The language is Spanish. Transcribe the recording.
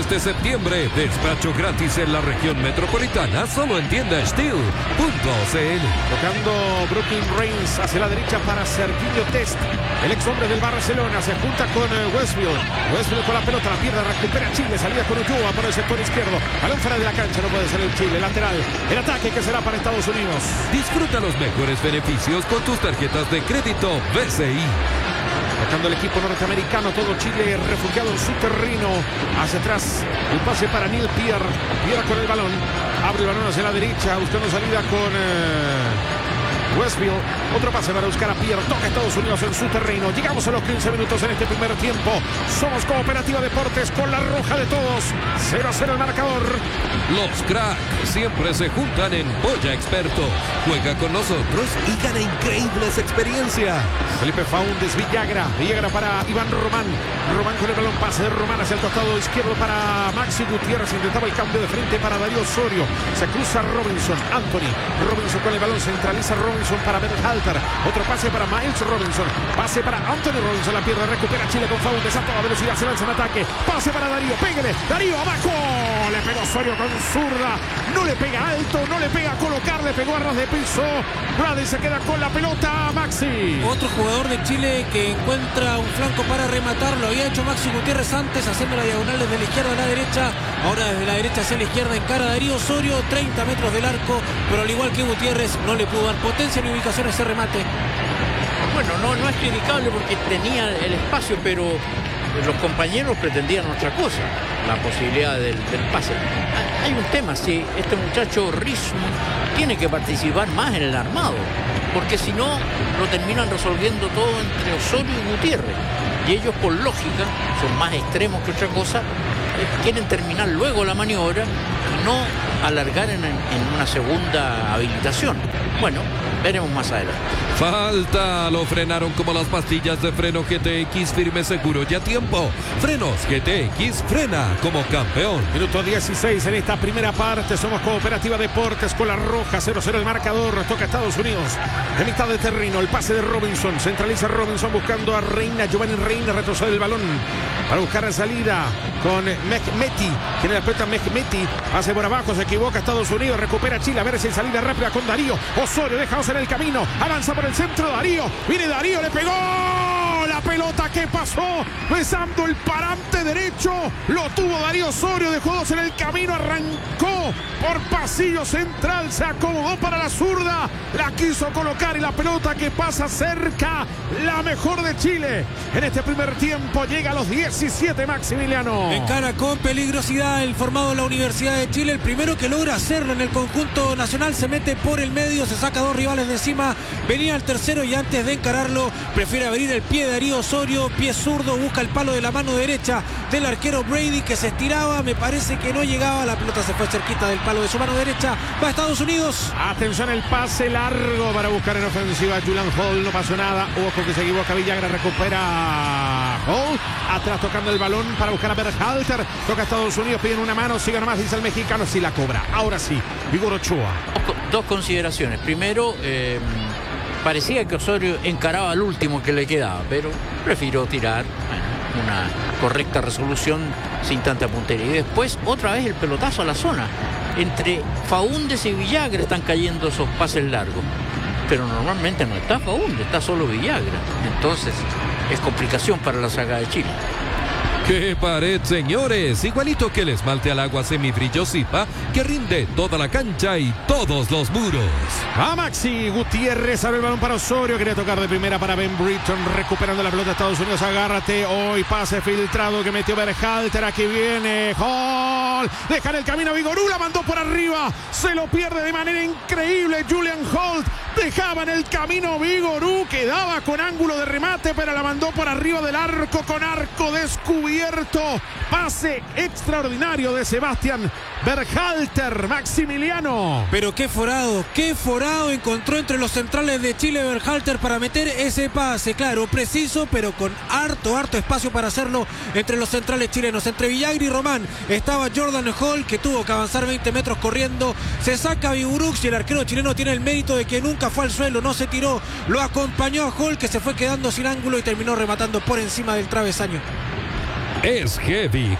de septiembre. Despacho gratis en la región metropolitana, solo en tienda Steel.cl. Tocando Brooklyn Reigns hacia la derecha para Serginho Dest. El ex hombre del Barcelona se junta con Westfield. Westfield con la pelota, la pierde, recupera Chile. Salida con Ulloa por el sector izquierdo. Balón fuera de la cancha, no puede ser el Chile. Lateral, el ataque que será para Estados Unidos. Disfruta los mejores beneficios con tus tarjetas de crédito BCI. Tocando el equipo norteamericano, todo Chile refugiado en su terreno. Hacia atrás, el pase para Neil Pierre. Pierre con el balón. Abre el balón hacia la derecha, buscando salida con Westfield. Otro pase para buscar a Pierre. Toca Estados Unidos en su terreno. Llegamos a los 15 minutos en este primer tiempo. Somos Cooperativa Deportes con la roja de todos. 0-0 el marcador. Los cracks siempre se juntan en Boya Experto. Juega con nosotros y gana increíbles experiencias. Felipe Faúndez, Villagra para Iván Román. Román con el balón, pase de Román hacia el costado izquierdo para Maxi Gutiérrez. Intentaba el cambio de frente para Darío Osorio. Se cruza Robinson, Anthony. Robinson con el balón, centraliza Robinson para Berhalter. Otro pase para Miles Robinson. Pase para Anthony Robinson. La pierde, recupera Chile con Faúndez a toda velocidad. Se lanza en ataque. Pase para Darío. Pégale. Darío abajo. Le pegó Osorio con zurda. No le pega alto. No le pega a colocar. Le pegó a ras de piso. Brady se queda con la pelota. Maxi. Otro jugador de Chile que encuentra un flanco para rematar. Lo había hecho Maxi Gutiérrez antes, haciendo la diagonal desde la izquierda a la derecha. Ahora desde la derecha hacia la izquierda encara a Darío Osorio. 30 metros del arco. Pero al igual que Gutiérrez, no le pudo dar potencia ni ubicación a ese remate. Bueno, no es criticable porque tenía el espacio, pero los compañeros pretendían otra cosa, la posibilidad del pase. Hay un tema, si este muchacho Rizzo tiene que participar más en el armado, porque si no, lo terminan resolviendo todo entre Osorio y Gutiérrez. Y ellos, por lógica, son más extremos que otra cosa, quieren terminar luego la maniobra y no alargar en una segunda habilitación. Bueno, veremos más adelante. Falta, lo frenaron como las pastillas de freno GTX, firme, seguro y a tiempo. Frenos GTX, frena como campeón. Minuto 16 en esta primera parte. Somos Cooperativa Deportes con la roja. 0-0 el marcador. Toca Estados Unidos. En mitad de terreno, el pase de Robinson. Centraliza Robinson buscando a Reina. Giovanni Reina retrocede el balón para buscar la salida con Mehmeti. Tiene la pelota Mehmeti. Hace por abajo, se equivoca Estados Unidos. Recupera Chile. A ver si hay salida rápida con Darío. Osorio, déjanos en el camino. Avanza por el centro Darío. Viene Darío, le pegó. La pelota que pasó besando el parante derecho. Lo tuvo Darío Osorio. Dejó dos en el camino. Arrancó por pasillo central. Se acomodó para la zurda. La quiso colocar y la pelota que pasa cerca. La mejor de Chile. En este primer tiempo llega a los 17, Maximiliano. Encara con peligrosidad el formado de la Universidad de Chile. El primero que logra hacerlo en el conjunto nacional. Se mete por el medio. Se saca dos rivales de encima. Venía el tercero y antes de encararlo prefiere abrir el pie de Darío Osorio, pie zurdo, busca el palo de la mano derecha del arquero Brady que se estiraba, me parece que no llegaba, la pelota se fue cerquita del palo de su mano derecha, va a Estados Unidos. Atención, el pase largo para buscar en ofensiva Julian Hall, no pasó nada, ojo que se equivoca Villagra, recupera Hall, atrás tocando el balón para buscar a Berhalter, toca a Estados Unidos, piden una mano, siga nomás, dice el mexicano, sí la cobra, ahora sí, Vigor Ochoa. Dos consideraciones, primero, parecía que Osorio encaraba al último que le quedaba, pero prefirió tirar una correcta resolución sin tanta puntería. Y después, otra vez el pelotazo a la zona. Entre Faúndez y Villagra están cayendo esos pases largos. Pero normalmente no está Faúndez, está solo Villagra. Entonces, es complicación para la saga de Chile. ¡Qué pared, señores! Igualito que el esmalte al agua semifrillosipa que rinde toda la cancha y todos los muros. A Maxi Gutiérrez, abre el balón para Osorio, quería tocar de primera para Ben Britton, recuperando la pelota de Estados Unidos, agárrate, hoy pase filtrado que metió Berhalter, aquí viene Hall, deja en el camino a Vigorú, la mandó por arriba, se lo pierde de manera increíble Julian Holt, dejaba en el camino Vigorú, quedaba con ángulo de remate, pero la mandó por arriba del arco, con arco descubierto. Pase extraordinario de Sebastián Berhalter, Maximiliano. Pero qué forado encontró entre los centrales de Chile Berhalter para meter ese pase, claro, preciso, pero con harto espacio para hacerlo entre los centrales chilenos. Entre Villagra y Román estaba Jordan Hall, que tuvo que avanzar 20 metros corriendo, se saca Vigurux y el arquero chileno tiene el mérito de que nunca fue al suelo, no se tiró, lo acompañó a Hall, que se fue quedando sin ángulo y terminó rematando por encima del travesaño. Es heavy.